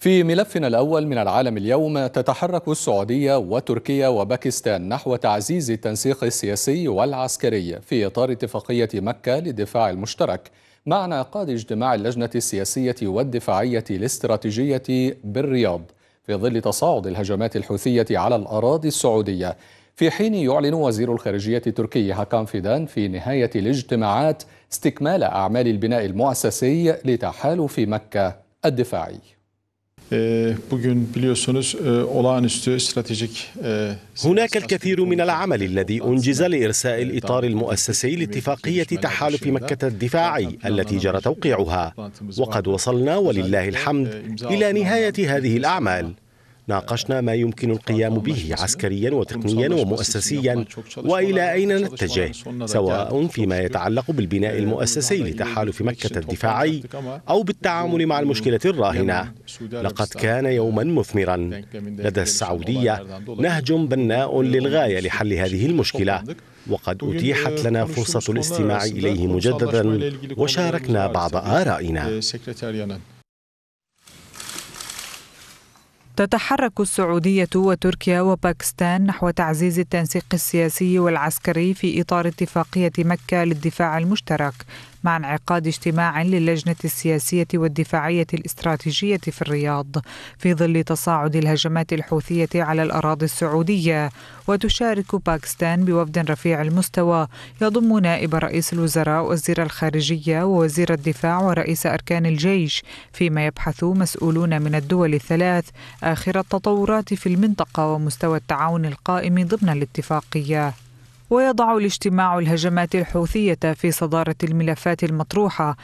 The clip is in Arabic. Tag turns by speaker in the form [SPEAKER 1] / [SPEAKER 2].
[SPEAKER 1] في ملفنا الأول من العالم اليوم، تتحرك السعودية وتركيا وباكستان نحو تعزيز التنسيق السياسي والعسكري في إطار اتفاقية مكة للدفاع المشترك، مع انعقاد اجتماع اللجنة السياسية والدفاعية الاستراتيجية بالرياض في ظل تصاعد الهجمات الحوثية على الأراضي السعودية. في حين يعلن وزير الخارجية التركي هاكان فيدان في نهاية الاجتماعات استكمال أعمال البناء المؤسسي لتحالف مكة الدفاعي.
[SPEAKER 2] هناك الكثير من العمل الذي أنجز لإرساء الإطار المؤسسي لاتفاقية تحالف مكة الدفاعي التي جرى توقيعها، وقد وصلنا ولله الحمد إلى نهاية هذه الأعمال. ناقشنا ما يمكن القيام به عسكريا وتقنيا ومؤسسيا، وإلى أين نتجه، سواء فيما يتعلق بالبناء المؤسسي لتحالف مكة الدفاعي أو بالتعامل مع المشكلة الراهنة. لقد كان يوما مثمرا. لدى السعودية نهج بناء للغاية لحل هذه المشكلة، وقد أتيحت لنا فرصة الاستماع إليه مجددا وشاركنا بعض آرائنا.
[SPEAKER 3] تتحرك السعودية وتركيا وباكستان نحو تعزيز التنسيق السياسي والعسكري في إطار اتفاقية مكة للدفاع المشترك، مع انعقاد اجتماع للجنة السياسية والدفاعية الاستراتيجية في الرياض في ظل تصاعد الهجمات الحوثية على الأراضي السعودية. وتشارك باكستان بوفد رفيع المستوى يضم نائب رئيس الوزراء ووزير الخارجية ووزير الدفاع ورئيس أركان الجيش، فيما يبحث مسؤولون من الدول الثلاث آخر التطورات في المنطقة ومستوى التعاون القائم ضمن الاتفاقية. ويضع الاجتماع الهجمات الحوثية في صدارة الملفات المطروحة